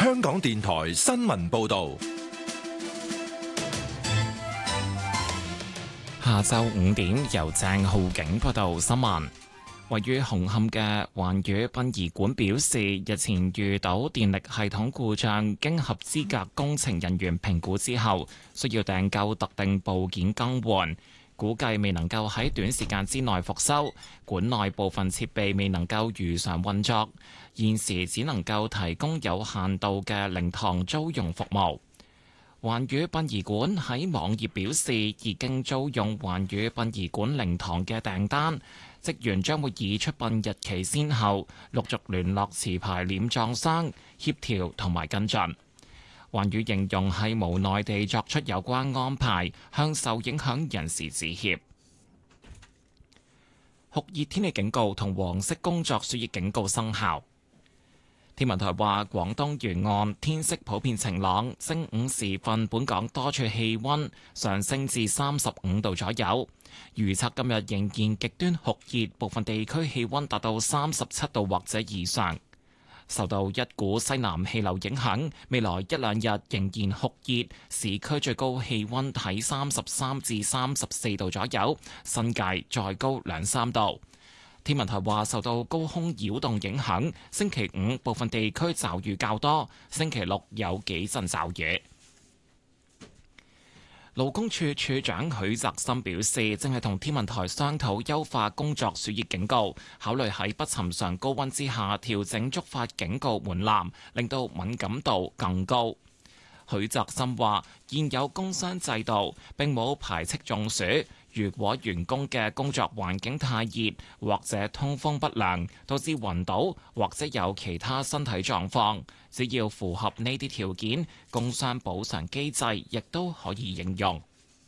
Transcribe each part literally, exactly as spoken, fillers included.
香港電台新聞報道。 下晝五點，由鄭浩景報道新聞。位於紅磡嘅環宇殯儀館表示，日前遇到電力系統故障，經合資格工程人員評估之後，需要訂購特定部件更換，估計未能夠喺短時間之內復修，館內部分設備未能夠如常運作，現時只能夠提供有限度嘅靈堂租用服務。環宇殯儀館喺網頁表示，已經租用環宇殯儀館靈堂嘅訂單，職員將會以出殯日期先後陸續聯絡持牌殮葬商協調同埋跟進。環宇形容係無奈地作出有關安排，向受影響人士致歉。酷熱天氣警告同黃色工作暑熱警告生效。天文台話，廣東沿岸天色普遍晴朗，正午時分本港多處氣溫上升至三十五度左右。預測今日仍然極端酷熱，部分地區氣溫達到三十七度或者以上。受到一股西南氣流影響，未來一兩日仍然酷熱，市區最高氣溫喺三十三至三十四度左右，新界再高兩三度。天文台話，受到高空擾動影響，星期五部分地區驟雨較多，星期六有幾陣驟雨。勞工處處長許澤森表示，正係同天文台商討優化工作暑熱警告，考慮喺不尋常高溫之下調整觸發警告門檻，令到敏感度更高。許澤森話，現有工傷制度並冇排斥中暑。如果員工嘅工作環境太熱或者通風不良，導致暈倒或者有其他身體狀況，只要符合呢啲條件，工傷補償機制亦都可以應用。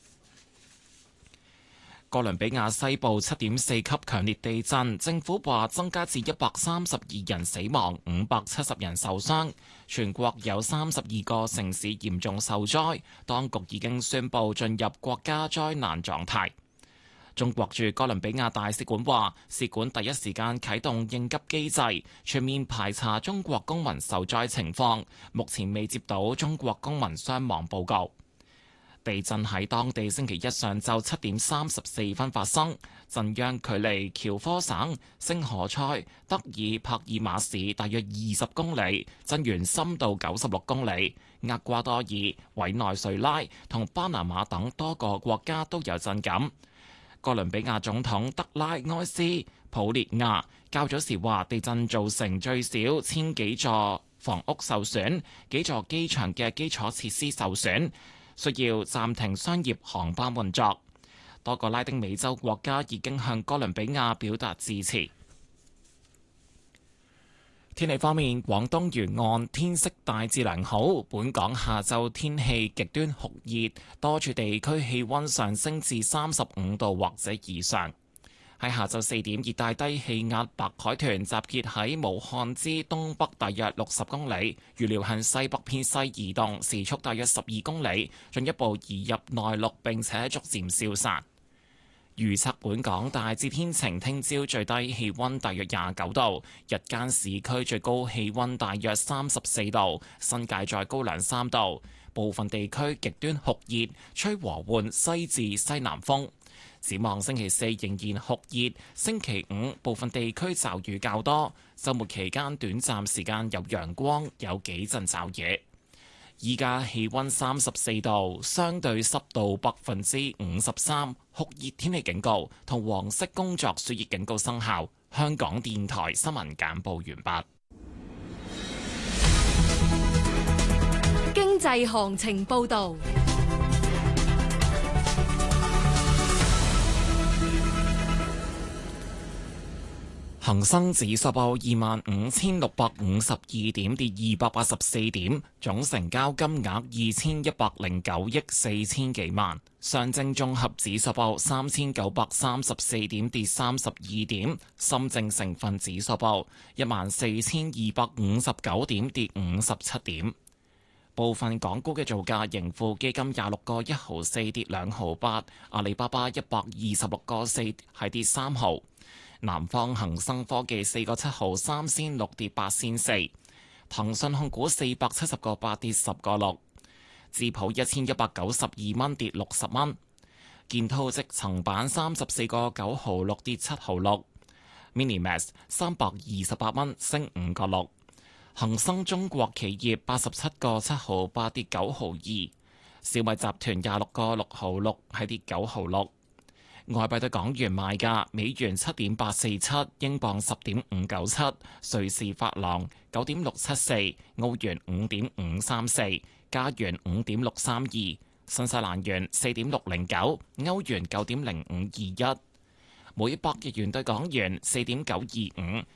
哥倫比亞西部七點四級強烈地震，政府話增加至一百三十二人死亡，五百七十人受傷，全國有三十二個城市嚴重受災，當局已經宣布進入國家災難狀態。中國駐哥倫比亞大使館話，使館第一時間啟動應急機制，全面排查中國公民受災情況，目前未接到中國公民傷亡報告。地震喺當地星期一上晝七點三十四分發生，震央距離喬科省聖何塞德爾帕爾馬市大約二十公里，震源深度九十六公里。厄瓜多爾、委內瑞拉同巴拿馬等多個國家都有震感。哥倫比亞總統德拉埃斯普列亞較早時話，地震造成最少千幾座房屋受損，幾座機場嘅基礎設施受損，需要暫停商業航班運作。多個拉丁美洲國家已經向哥倫比亞表達支持。天氣方面，廣東沿岸天色大致良好，本港下晝天氣極端酷熱，多處地區氣溫上升至三十五度或者以上。喺下晝四點，熱帶低氣壓白海豚集結喺武漢之東北大約六十公里，預料向西北偏西移動，時速大約十二公里，進一步移入內陸並且逐漸消散。預測本港大致天晴，聽朝最低氣溫大約廿九度，日間市區最高氣溫大約三十四度，新界再高兩三度。部分地區極端酷熱，吹和緩西至西南風。展望星期四仍然酷熱，星期五部分地區驟雨較多，週末期間短暫時間有陽光，有幾陣驟雨。依家氣溫三十四度，相對濕度百分之五十三，酷熱天氣警告同黃色工作暑熱警告生效。香港電台新聞簡報完畢。 經濟行情報導。 恒生指數報二萬五千六百五十二點，跌二百八十四點，總成交金額二千一百零九億四千幾萬。上證綜合指數報三千九百三十四點，跌三十二點。深證成分指數報一萬四千二百五十九點，跌五十七點。部分港股嘅造價，盈富基金廿六個一毫四跌兩毫八，阿里巴巴一百二十六個四係跌三毫。南方恒生科技四個七毫三仙六跌八仙四， 騰訊控股四百七十個八跌十個六，智普一千一百九十二蚊跌六十蚊，建滔積層板三十四個九毫六跌七毫六，Minimax 三百二十八蚊升五個六，恒生中國企業八十七個七毫八跌九毫二，小米集團廿六個六毫六係跌九毫六。外幣對港元賣價：美元七點八四七，英鎊十點五九七，瑞士法郎九點六七四，澳元五點五三四，加元五點六三二，新西蘭元四點六零九，歐元九點零五二一，每百日元對港元四點九二五，